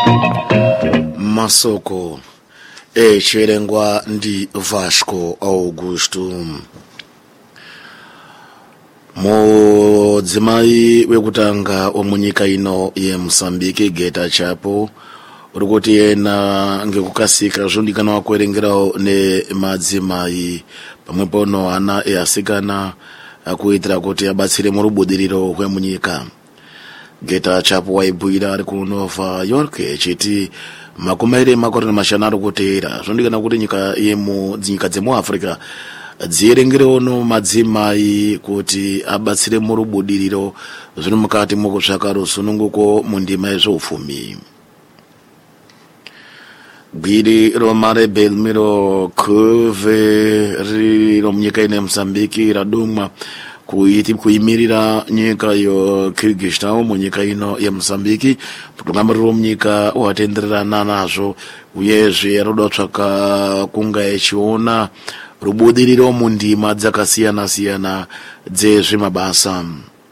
Masoko cherengwa ndi Vasco Augusto. Mudzimai wekutanga omunyika ino ye Mozambique Geta Chapo urikuti yena ngekukasika zvondikana wakuerengerawo ne madzimai pamwepo noana easikana akuitira kuti abatsire murubudiriro rwemunyika. Geta Chapo waibhuira ari ku Nova York echiti makumaire makore mashanu ari kuteera zvondikana kuti nyika dzemu Africa dzierengerewo no madzimai kuti abatsire murubudiriro zviri mukati mokutsvaka rusununguko mundima yezveupfumi. Gwiri romare Belmiro Kuve riro munyika ine Mozambique radumwa kuimirira nyika yo Kyrgyzstan munyika ino ye Mozambique kutungamirira munyika watendererana nazvo uyezve rodotsvaka kunga echiona rubudiriro mundima dzakasiyana siyana dzezvemabasa.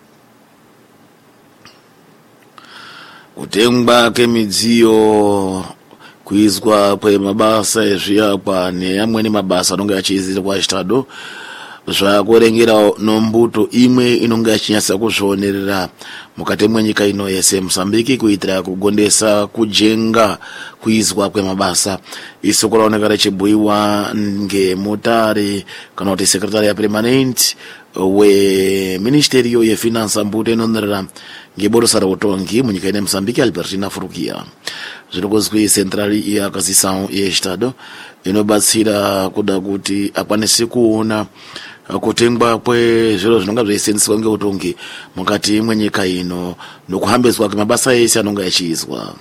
Kutengwa kemidziyo, kuizwa kwemabasa ezviakwa neamweni mabasa anonga achiizirwa chitado zvakurengera nombuto imwe inonga achinyatsa kuzvionerera mukati mwenyika ino yese Mozambique kuitira kugondesa kujenga kuizwa kwemabasa. Isoko raoneka richibhuiwa ngemutare kana kuti sekretari permanent weministeriyo yefinance mbuto inonerera ngeborosa rautongi munyika ine Mozambique Albertina Furukia. Zvirikuzwi centrali yakazisao yechitado inobatsira kuda kuti akwanise kuona kutengwa kwezviro zvinonga zveisenzeswa ngeutongi mukati mwenyika ino nokuhambidzwa kwemabasa ese anonga achiizwa.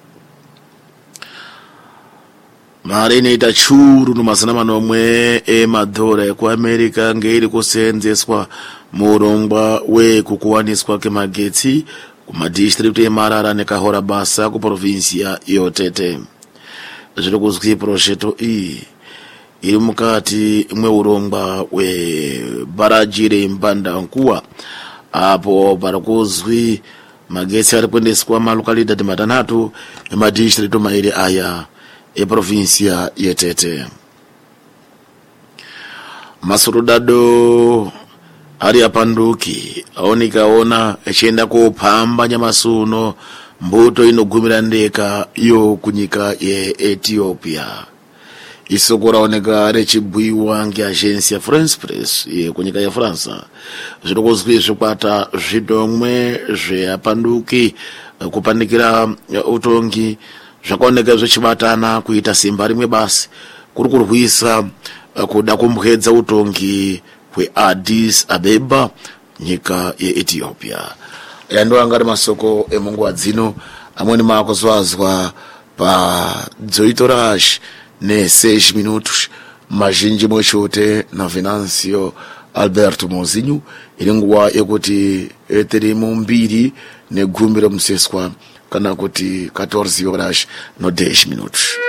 Mari inoita churu nomazana manomwe emadhora ekuAmerica ngeiri kuseenzeswa murongwa wekukuwaniswa kwemagetsi kumadistrict eMarara neKahora Basa kuprovinsia yotete. Zviri kuzwi projecto iyi iri mukati mweurongwa webharaji reMbandankuwa apo parikuzwi magetsi ari kuendeswa malokalidadi matanhatu emadistrict mairi aya eprovinsia yetete. Masurudado ari apanduki aonekaona echienda kupamba nyamasuno mbuto inogumira ndeka iyo kunyika yeEthiopia. Isoko raoneka richibhuiwa ngeagency France Press kunyika yeFransa. Zvirikuzwi zvikwata zvidomwe zveapanduki kupandikira utongi zvakaoneka zvichibatana kuita simba rimwe basi kuri kurwisa kuda kumhedza utongi kweAddis Abeba nyika yeEthiopia. Yando angari masoko emunguwa dzino amweni maakuzwazwa pa Dzoitorash ne 6 minutos mazhinji moshote na Venancio Alberto Mozinho iri nguwa yekuti etiri mumbiri negumbi romuseswa kana kuti 14 horas no 10 minutos.